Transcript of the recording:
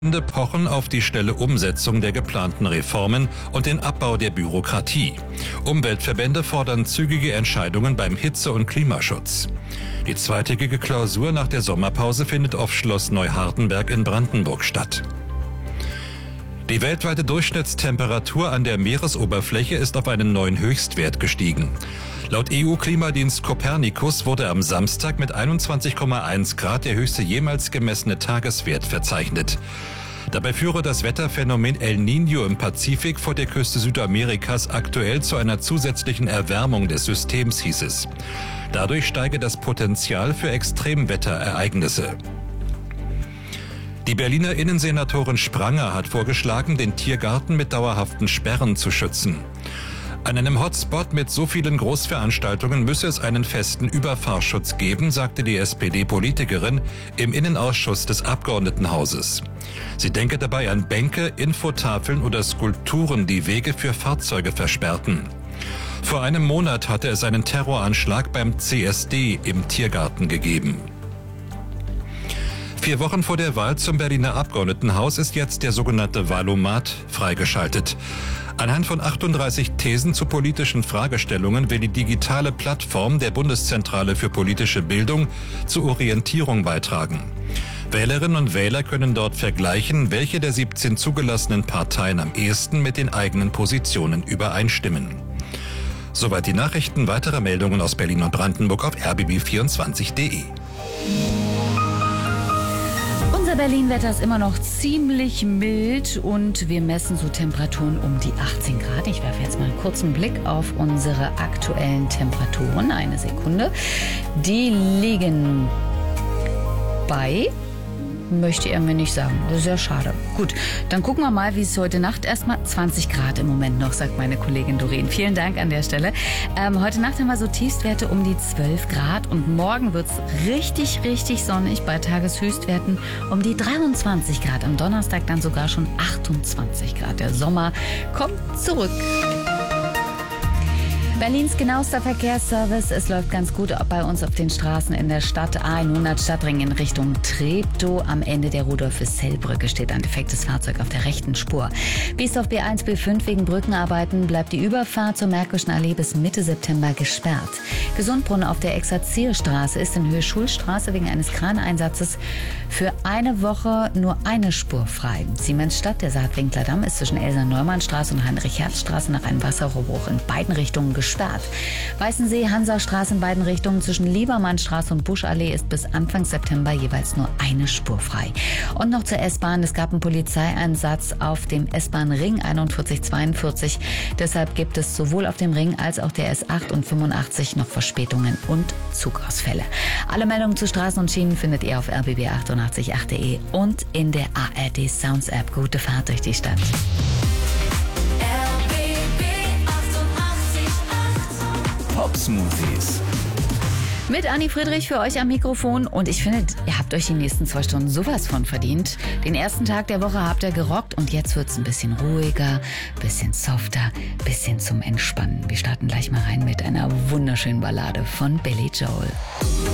Pochen auf die schnelle Umsetzung der geplanten Reformen und den Abbau der Bürokratie. Umweltverbände fordern zügige Entscheidungen beim Hitze- und Klimaschutz. Die zweitägige Klausur nach der Sommerpause findet auf Schloss Neuhardenberg in Brandenburg statt. Die weltweite Durchschnittstemperatur an der Meeresoberfläche ist auf einen neuen Höchstwert gestiegen. Laut EU-Klimadienst Copernicus wurde am Samstag mit 21,1 Grad der höchste jemals gemessene Tageswert verzeichnet. Dabei führe das Wetterphänomen El Niño im Pazifik vor der Küste Südamerikas aktuell zu einer zusätzlichen Erwärmung des Systems, hieß es. Dadurch steige das Potenzial für Extremwetterereignisse. Die Berliner Innensenatorin Spranger hat vorgeschlagen, den Tiergarten mit dauerhaften Sperren zu schützen. An einem Hotspot mit so vielen Großveranstaltungen müsse es einen festen Überfahrschutz geben, sagte die SPD-Politikerin im Innenausschuss des Abgeordnetenhauses. Sie denke dabei an Bänke, Infotafeln oder Skulpturen, die Wege für Fahrzeuge versperrten. Vor einem Monat hatte es einen Terroranschlag beim CSD im Tiergarten gegeben. 4 Wochen vor der Wahl zum Berliner Abgeordnetenhaus ist jetzt der sogenannte Wahlomat freigeschaltet. Anhand von 38 Thesen zu politischen Fragestellungen will die digitale Plattform der Bundeszentrale für politische Bildung zur Orientierung beitragen. Wählerinnen und Wähler können dort vergleichen, welche der 17 zugelassenen Parteien am ehesten mit den eigenen Positionen übereinstimmen. Soweit die Nachrichten. Weitere Meldungen aus Berlin und Brandenburg auf rbb24.de. Unser Berlin-Wetter ist immer noch ziemlich mild und wir messen so Temperaturen um die 18 Grad. Ich werfe jetzt mal einen kurzen Blick auf unsere aktuellen Temperaturen. Eine Sekunde. Die liegen bei... möchte er mir nicht sagen. Das ist ja schade. Gut, dann gucken wir mal, wie es heute Nacht erstmal 20 Grad im Moment noch, sagt meine Kollegin Doreen. Vielen Dank an der Stelle. Heute Nacht haben wir so Tiefstwerte um die 12 Grad und morgen wird es richtig, richtig sonnig bei Tageshöchstwerten um die 23 Grad. Am Donnerstag dann sogar schon 28 Grad. Der Sommer kommt zurück. Berlins genauester Verkehrsservice. Es läuft ganz gut bei uns auf den Straßen in der Stadt. A100 Stadtring in Richtung Treptow. Am Ende der Rudolf-Hüssell-Brücke steht ein defektes Fahrzeug auf der rechten Spur. Biesdorf B1, B5 wegen Brückenarbeiten bleibt die Überfahrt zur Märkischen Allee bis Mitte September gesperrt. Gesundbrunnen auf der Exerzierstraße ist in Höhe Schulstraße wegen eines Kraneinsatzes für eine Woche nur eine Spur frei. Siemensstadt, der Saatwinkler Damm, ist zwischen Elsa-Neumann-Straße und Heinrich-Herz-Straße nach einem Wasserrohrbruch in beiden Richtungen gesperrt. Weißensee, Hansastraße in beiden Richtungen zwischen Liebermannstraße und Buschallee ist bis Anfang September jeweils nur eine Spur frei. Und noch zur S-Bahn. Es gab einen Polizeieinsatz auf dem S-Bahn-Ring 4142. Deshalb gibt es sowohl auf dem Ring als auch der S8 und 85 noch Verspätungen und Zugausfälle. Alle Meldungen zu Straßen und Schienen findet ihr auf rbb888.de und in der ARD Sounds App. Gute Fahrt durch die Stadt. Pop-Smoothies. Mit Anni Friedrich für euch am Mikrofon und ich finde, ihr habt euch die nächsten 2 Stunden sowas von verdient. Den ersten Tag der Woche habt ihr gerockt und jetzt wird's ein bisschen ruhiger, bisschen softer, bisschen zum Entspannen. Wir starten gleich mal rein mit einer wunderschönen Ballade von Billy Joel.